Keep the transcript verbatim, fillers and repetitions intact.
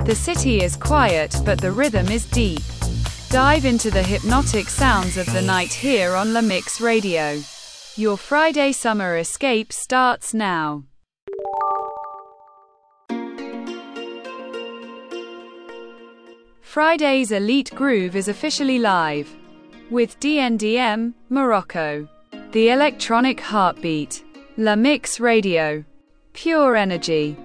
The city is quiet, but the rhythm is deep. Dive into the hypnotic sounds of the night here on La Mix Radio. Your Friday summer escape starts now. Friday's Elite Groove is officially live. With D N D M, Morocco. The electronic heartbeat. La Mix Radio. Pure energy.